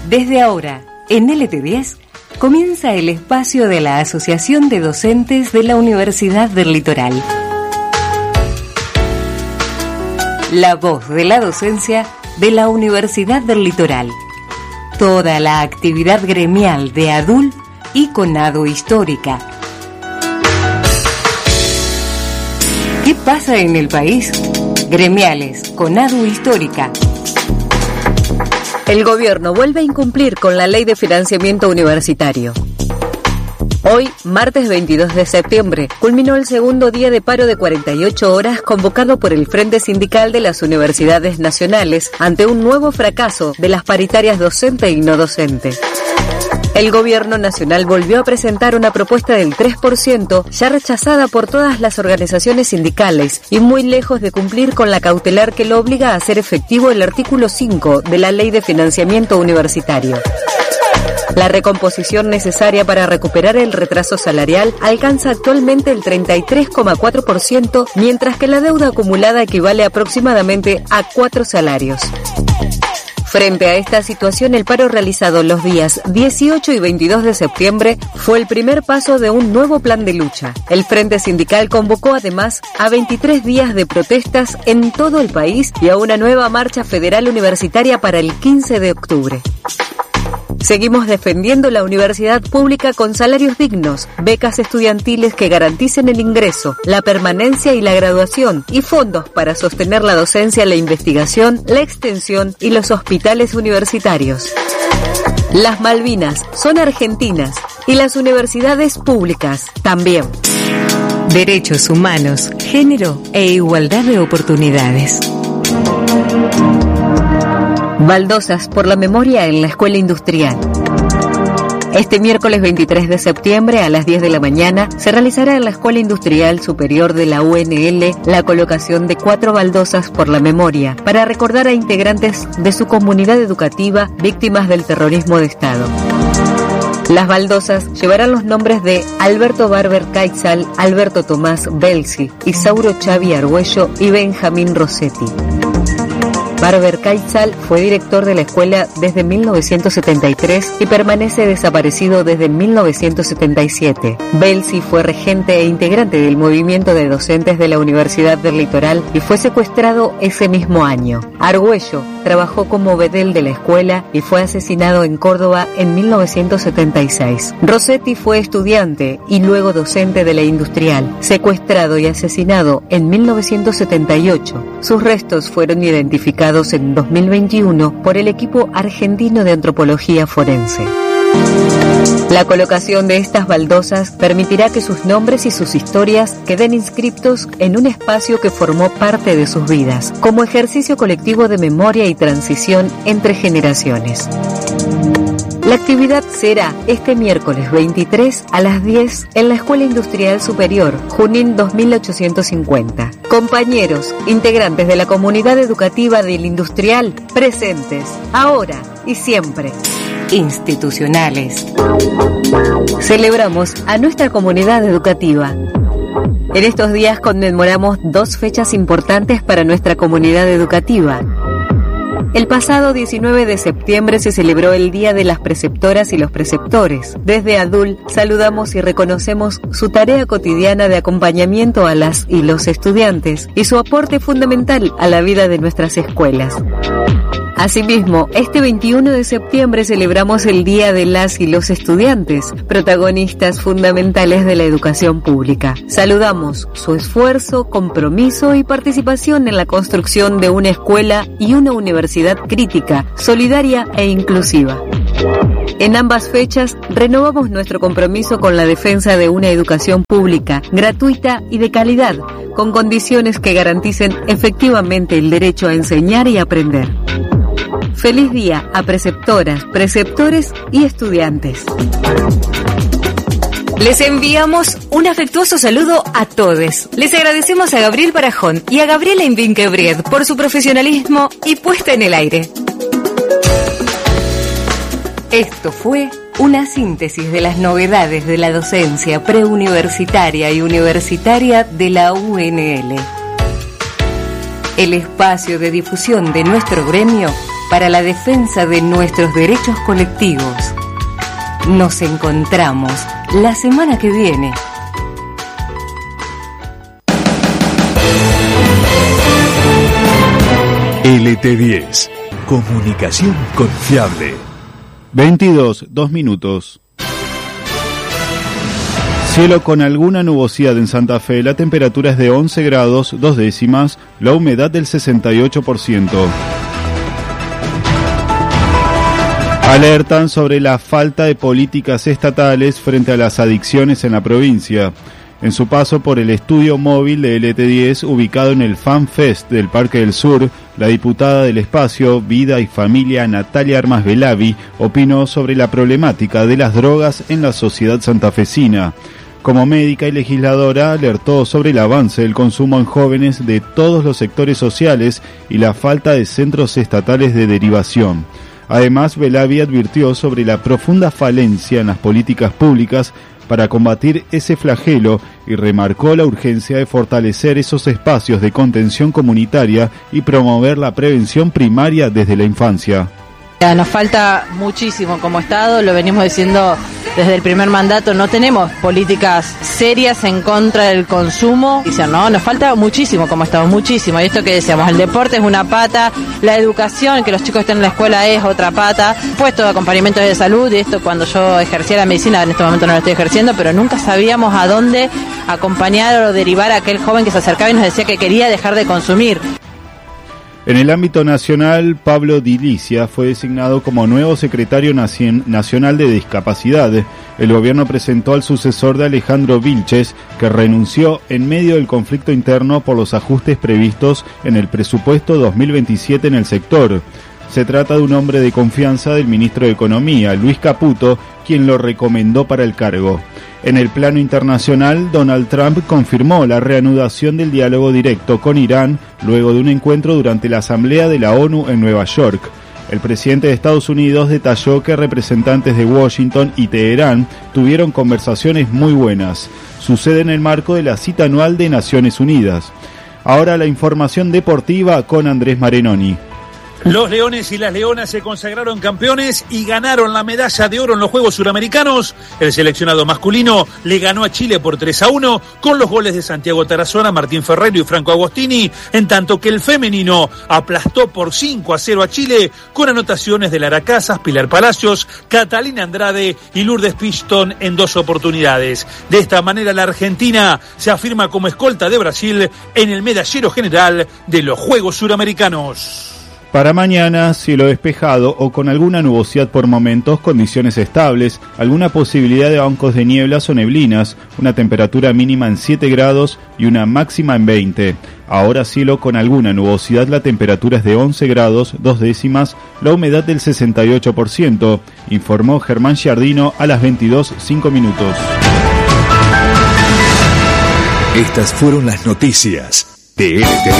Desde ahora, en LT10, comienza el espacio de la Asociación de Docentes de la Universidad del Litoral. La voz de la docencia de la Universidad del Litoral. Toda la actividad gremial de ADUL y CONADU Histórica. ¿Qué pasa en el país? Gremiales, CONADU Histórica. El gobierno vuelve a incumplir con la Ley de Financiamiento Universitario. Hoy, martes 22 de septiembre, culminó el segundo día de paro de 48 horas convocado por el Frente Sindical de las Universidades Nacionales ante un nuevo fracaso de las paritarias docente y no docente. El gobierno nacional volvió a presentar una propuesta del 3%, ya rechazada por todas las organizaciones sindicales y muy lejos de cumplir con la cautelar que lo obliga a hacer efectivo el artículo 5 de la Ley de Financiamiento Universitario. La recomposición necesaria para recuperar el retraso salarial alcanza actualmente el 33,4%, mientras que la deuda acumulada equivale aproximadamente a 4 salarios. Frente a esta situación, el paro realizado los días 18 y 22 de septiembre fue el primer paso de un nuevo plan de lucha. El Frente Sindical convocó además a 23 días de protestas en todo el país y a una nueva marcha federal universitaria para el 15 de octubre. Seguimos defendiendo la universidad pública con salarios dignos, becas estudiantiles que garanticen el ingreso, la permanencia y la graduación, y fondos para sostener la docencia, la investigación, la extensión y los hospitales universitarios. Las Malvinas son argentinas y las universidades públicas también. Derechos humanos, género e igualdad de oportunidades. Baldosas por la memoria en la Escuela Industrial. Este miércoles 23 de septiembre a las 10 de la mañana se realizará en la Escuela Industrial Superior de la UNL la colocación de 4 baldosas por la memoria para recordar a integrantes de su comunidad educativa víctimas del terrorismo de Estado. Las baldosas llevarán los nombres de Alberto Barber Keitzal, Alberto Tomás Belsi, Isauro Chavi Argüello y Benjamín Rossetti. Barber Keitzal fue director de la escuela desde 1973 y permanece desaparecido desde 1977. Belsi fue regente e integrante del movimiento de docentes de la Universidad del Litoral y fue secuestrado ese mismo año. Argüello trabajó como bedel de la escuela y fue asesinado en Córdoba en 1976. Rossetti fue estudiante y luego docente de la Industrial, secuestrado y asesinado en 1978. Sus restos fueron identificados en 2021 por el equipo argentino de antropología forense. La colocación de estas baldosas permitirá que sus nombres y sus historias queden inscriptos en un espacio que formó parte de sus vidas, como ejercicio colectivo de memoria y transición entre generaciones. La actividad será este miércoles 23 a las 10 en la Escuela Industrial Superior, Junín 2850. Compañeros, integrantes de la comunidad educativa del Industrial, presentes, ahora y siempre. Institucionales. Celebramos a nuestra comunidad educativa. En estos días conmemoramos 2 fechas importantes para nuestra comunidad educativa. El pasado 19 de septiembre se celebró el Día de las Preceptoras y los Preceptores. Desde ADUL saludamos y reconocemos su tarea cotidiana de acompañamiento a las y los estudiantes y su aporte fundamental a la vida de nuestras escuelas. Asimismo, este 21 de septiembre celebramos el Día de las y los Estudiantes, protagonistas fundamentales de la educación pública. Saludamos su esfuerzo, compromiso y participación en la construcción de una escuela y una universidad crítica, solidaria e inclusiva. En ambas fechas, renovamos nuestro compromiso con la defensa de una educación pública, gratuita y de calidad, con condiciones que garanticen efectivamente el derecho a enseñar y aprender. Feliz día a preceptoras, preceptores y estudiantes. Les enviamos un afectuoso saludo a todos. Les agradecemos a Gabriel Barajón y a Gabriela Invinquebried por su profesionalismo y puesta en el aire. Esto fue una síntesis de las novedades de la docencia preuniversitaria y universitaria de la UNL. El espacio de difusión de nuestro gremio para la defensa de nuestros derechos colectivos. Nos encontramos la semana que viene. LT10. Comunicación confiable. 22 minutos. Cielo con alguna nubosidad en Santa Fe, la temperatura es de 11 grados 2 décimas, la humedad del 68%. Alertan sobre la falta de políticas estatales frente a las adicciones en la provincia. En su paso por el estudio móvil de LT10, ubicado en el Fan Fest del Parque del Sur, la diputada del espacio Vida y Familia Natalia Armas Velavi opinó sobre la problemática de las drogas en la sociedad santafesina. Como médica y legisladora, alertó sobre el avance del consumo en jóvenes de todos los sectores sociales y la falta de centros estatales de derivación. Además, Velavi advirtió sobre la profunda falencia en las políticas públicas para combatir ese flagelo y remarcó la urgencia de fortalecer esos espacios de contención comunitaria y promover la prevención primaria desde la infancia. Nos falta muchísimo como Estado, lo venimos diciendo desde el primer mandato, no tenemos políticas serias en contra del consumo. Dicen, no, nos falta muchísimo como Estado, muchísimo. Y esto que decíamos, el deporte es una pata, la educación, que los chicos estén en la escuela es otra pata, puesto de acompañamientos de salud, y esto cuando yo ejercía la medicina, en este momento no lo estoy ejerciendo, pero nunca sabíamos a dónde acompañar o derivar a aquel joven que se acercaba y nos decía que quería dejar de consumir. En el ámbito nacional, Pablo Dilicia fue designado como nuevo secretario nacional de discapacidad. El gobierno presentó al sucesor de Alejandro Vilches, que renunció en medio del conflicto interno por los ajustes previstos en el presupuesto 2027 en el sector. Se trata de un hombre de confianza del ministro de Economía, Luis Caputo, quien lo recomendó para el cargo. En el plano internacional, Donald Trump confirmó la reanudación del diálogo directo con Irán luego de un encuentro durante la Asamblea de la ONU en Nueva York. El presidente de Estados Unidos detalló que representantes de Washington y Teherán tuvieron conversaciones muy buenas. Sucede en el marco de la cita anual de Naciones Unidas. Ahora la información deportiva con Andrés Marenoni. Los Leones y las Leonas se consagraron campeones y ganaron la medalla de oro en los Juegos Suramericanos. El seleccionado masculino le ganó a Chile por 3-1 con los goles de Santiago Tarazona, Martín Ferrero y Franco Agostini, en tanto que el femenino aplastó por 5-0 a Chile con anotaciones de Lara Casas, Pilar Palacios, Catalina Andrade y Lourdes Piston en 2 oportunidades. De esta manera la Argentina se afirma como escolta de Brasil en el medallero general de los Juegos Suramericanos. Para mañana, cielo despejado o con alguna nubosidad por momentos, condiciones estables, alguna posibilidad de bancos de nieblas o neblinas, una temperatura mínima en 7 grados y una máxima en 20. Ahora cielo con alguna nubosidad, la temperatura es de 11 grados 2 décimas, la humedad del 68%, informó Germán Giardino a las 22:05 minutos. Estas fueron las noticias de LT10.